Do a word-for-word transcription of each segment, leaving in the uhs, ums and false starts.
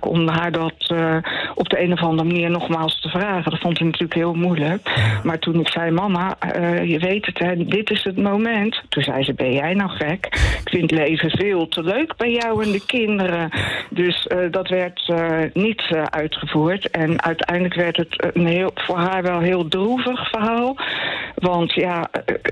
moeilijk om haar dat uh, op de een of andere manier nogmaals te vragen. Dat vond hij natuurlijk heel moeilijk. Maar toen ik zei, mama, uh, je weet het, hè, dit is het moment. Toen zei ze, ben jij nou gek? Ik vind het leven veel te leuk bij jou en de kinderen. Dus uh, dat werd uh, niet uh, uitgevoerd. En uiteindelijk werd het een heel, voor haar wel heel droevig verhaal. Want ja,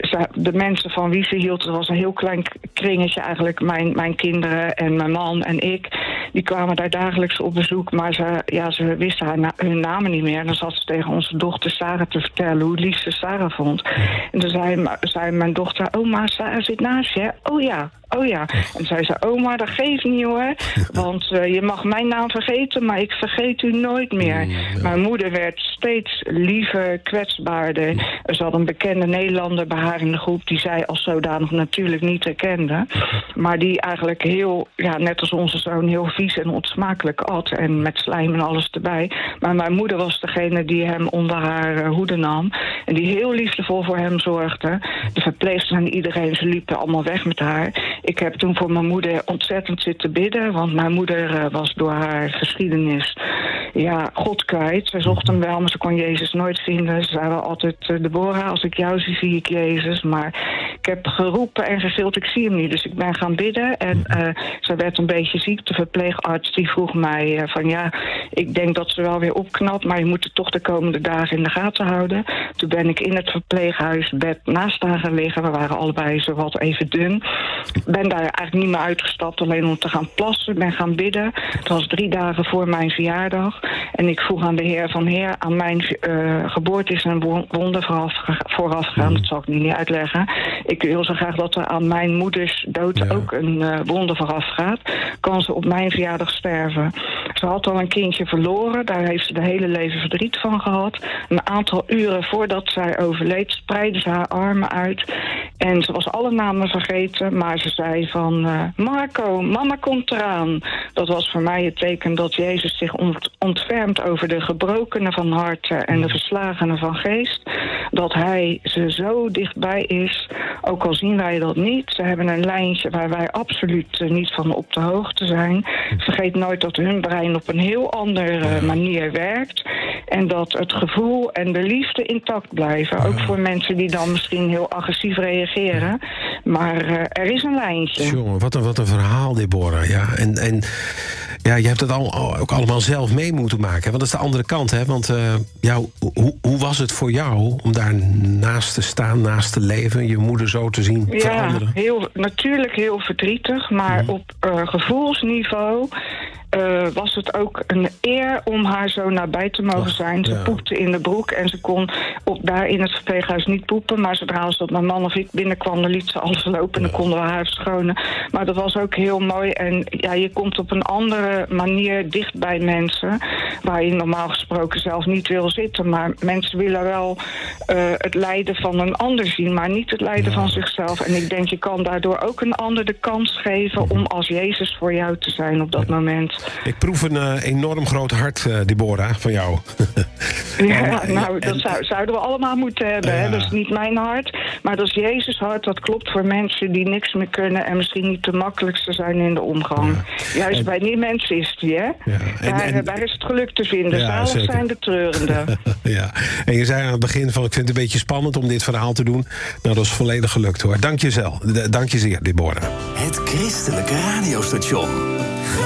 de mensen van wie ze hield, het was een heel klein kringetje eigenlijk. Mijn, mijn kinderen en mijn man en ik, die kwamen daar dagelijks op bezoek. Maar ze, ja, ze wisten haar na, hun namen niet meer. En dan zat ze tegen onze dochter Sarah te vertellen hoe lief ze Sarah vond. En toen zei, zei mijn dochter, oma, Sarah zit naast je. Oh ja. Oh ja, en zei ze, oma, dat geeft niet hoor. Want uh, je mag mijn naam vergeten, maar ik vergeet u nooit meer. Ja. Mijn moeder werd steeds liever, kwetsbaarder. Er zat een bekende Nederlander bij haar in de groep die zij als zodanig natuurlijk niet herkende. Maar die eigenlijk heel, ja, net als onze zoon, heel vies en onsmakelijk at. En met slijm en alles erbij. Maar mijn moeder was degene die hem onder haar uh, hoede nam. En die heel liefdevol voor hem zorgde. De verpleegsters en iedereen, ze liepen allemaal weg met haar. Ik heb toen voor mijn moeder ontzettend zitten bidden. Want mijn moeder uh, was door haar geschiedenis ja, God kwijt. Ze zocht hem wel, maar ze kon Jezus nooit vinden. Ze zei wel altijd, uh, Deborah, als ik jou zie, zie ik Jezus. Maar ik heb geroepen en gegild, ik zie hem niet. Dus ik ben gaan bidden. En uh, ze werd een beetje ziek. De verpleegarts die vroeg mij uh, van ja, ik denk dat ze wel weer opknapt. Maar je moet het toch de komende dagen in de gaten houden. Toen ben ik in het verpleeghuisbed naast haar gaan liggen. We waren allebei zo wat even dun. Ben daar eigenlijk niet meer uitgestapt, alleen om te gaan plassen. Ben gaan bidden. Het was drie dagen voor mijn verjaardag. En ik vroeg aan de Heer van Heer, aan mijn uh, geboorte is een wonder vooraf, vooraf gegaan. Dat zal ik niet uitleggen. Ik wil zo graag dat er aan mijn moeders dood ja. ook een uh, wonder vooraf gaat. Kan ze op mijn verjaardag sterven. Ze had al een kindje verloren. Daar heeft ze de hele leven verdriet van gehad. Een aantal uren voordat zij overleed, spreidde ze haar armen uit. En ze was alle namen vergeten, maar ze zei van uh, Marco, mama komt eraan. Dat was voor mij het teken dat Jezus zich ont- ontfermt over de gebrokenen van hart en de verslagenen van geest. Dat hij ze zo dichtbij is, ook al zien wij dat niet. Ze hebben een lijntje waar wij absoluut uh, niet van op de hoogte zijn. Vergeet nooit dat hun brein op een heel andere uh, manier werkt. En dat het gevoel en de liefde intact blijven. Ook voor mensen die dan misschien heel agressief reageren. Maar uh, er is een lijntje. Jongen, wat een, wat een verhaal, Deborah. Ja, en, en ja, je hebt het al, ook allemaal zelf mee moeten maken. Want dat is de andere kant, hè? Want uh, ja, hoe, hoe was het voor jou om daar naast te staan, naast te leven, je moeder zo te zien ja, veranderen? Ja, heel, natuurlijk heel verdrietig, maar ja. op uh, gevoelsniveau Uh, was het ook een eer om haar zo nabij te mogen zijn. Ze ja. poepte in de broek en ze kon op, daar in het verpleeghuis niet poepen. Maar zodra als dat mijn man of ik binnenkwam, dan liet ze alles lopen en dan konden we haar verschonen. Maar dat was ook heel mooi. En ja, je komt op een andere manier dicht bij mensen, waar je normaal gesproken zelf niet wil zitten. Maar mensen willen wel uh, het lijden van een ander zien, maar niet het lijden ja. van zichzelf. En ik denk, je kan daardoor ook een ander de kans geven om als Jezus voor jou te zijn op dat ja. moment. Ik proef een uh, enorm groot hart, uh, Deborah, van jou. Ja, en, nou, dat en, zou, zouden we allemaal moeten hebben. Ja. Hè? Dat is niet mijn hart, maar dat is Jezus' hart. Dat klopt voor mensen die niks meer kunnen en misschien niet de makkelijkste zijn in de omgang. Ja. Juist en, bij die mensen is die, hè? Ja. En, daar, en, daar is het geluk te vinden. Ja, zalig zeker. Zijn de treurenden. Ja, en je zei aan het begin van, ik vind het een beetje spannend om dit verhaal te doen. Nou, dat is volledig gelukt, hoor. Dank je, zelf. Dank je zeer, Deborah. Het Christelijke Radiostation.